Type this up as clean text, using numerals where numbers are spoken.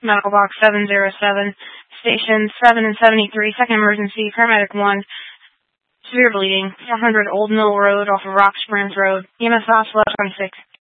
Medical Box 707, Station 7 and 73, second emergency, paramedic 1, severe bleeding, 400 Old Mill Road off of Rock Springs Road, EMS last left on 6.